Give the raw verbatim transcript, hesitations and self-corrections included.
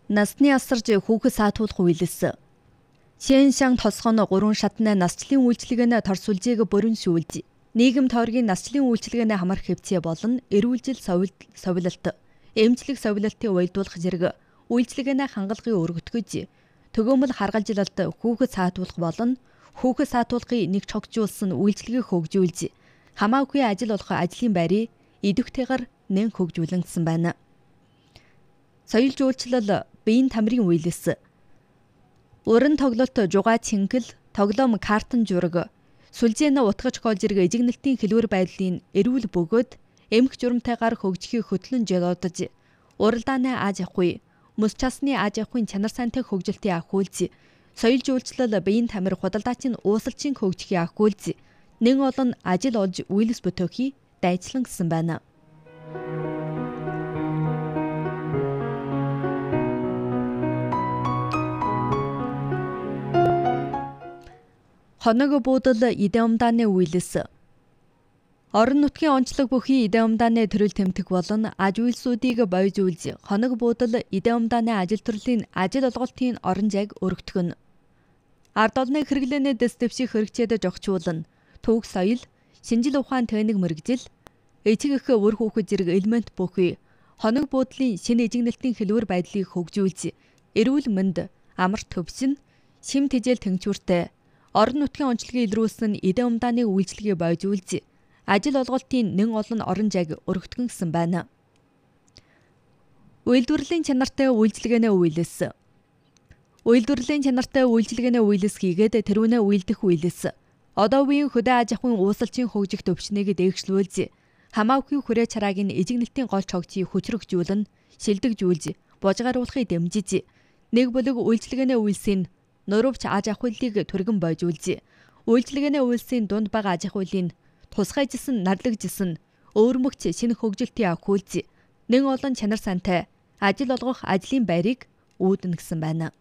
Насны асарж хүүхэд саатуулах үйлс. Шэншан тосгон гурван шатны насчлалын үйлчилгээний торсулжийг бүрэн шүүлж, нийгэм тойргийн насчлалын үйлчилгээний хамрах хэвцээ болон эрүүл жил совилалт, эмчлэг совилалтын уялдуулах зэрэг үйлчилгээний хангалтгыг өргөтгөж, төгөөмөл харгалжилалт хүүхэд саатуулах болон хүүхэд саатуулахыг нэг чогжуулсан үйлчилгээг хөгжүүлж, хамаагүй ажил олох ажлын байрыг идэвхтэйгээр нэн хөгжүүлсэн байна. Соёл жуулчлал биеийн тамирын үйлс. Уран тоглолт жугаа цэнгэл, тоглоом картон жураг, сүлжээн утгаж гол зэрэг эжигнэлтийн хэлбэр байдлын эрүүл бөгөөд эмх журамтайгаар хөгжихийг хөтлөн жолоодож, уралдааны ааж авахгүй, мөс часны ааж авахын чанар сайнтай хөгжилтийг ахиулж, соёл жуулчлал биеийн тамир худалдаачийн уусалчийн хөгжихийг ахиулж, нэн олон ажил олж үйлс бүтээхийг дайчлан гэсэн байна. Хоног буудал эдийн умдааны үйлс. Орон нутгийн онцлог бүхий эдийн умдааны төрөл тэмдэг болон аж үйлсүүдийг бойжуулж, хоног буудал эдийн умдааны ажил төрлийн ажил олголтын орон зайг өргөтгөнө. Ард олны хэрэглээний дэс дэвших хэрэгцээд жогчуулна. Түүх соёл, шинжил ухаан техник мэргэжил, эцэг эх үр хүүхэд зэрэг элемент бүхий хоног буудлын шинэ эжигнэлтийн хэлбэр байдлыг хөгжүүлж, эрүүл мэнд, амар төвшин, шим тэжээл тэнцвэртэй орон нутгийн онцлогийг илрүүлсэн эдийн умдааны үйлчилгээ бойжуулж, ажил олголтын нэн олон орон зайг өргөтгөн гэсэн байна. Үйлдвэрлэлийн чанартай үйлчилгээний үйлс. Үйлдвэрлэлийн чанартай үйлчилгээний үйлс хийгээд тэрүүнээ үйлдэх үйлс. Одоо үеийн хөдөө аж ахуйн уусалчийн хөгжих төвчнийг дээгшлүүлж, хамаагүй хүрээ чарааг нь эжигнэлтийн гол чогцыг хүчрхжүүлэн, шилдэгжүүлж, божгааруулахыг дэмжиж, нэг бүлэг үйлчилгээний үйлсийн нурвч аж ахуйлыг түргэн бойжуулж, үйлчилгээний үйлсийн дунд бага аж ахуйлын тусгайжсэн, нарлагдсан, өөрмөгч шинэ хөгжилтийг ахиулж, нэн олон чанар сантай ажил олгох ажлын байрыг үүднэ гэсэн байна.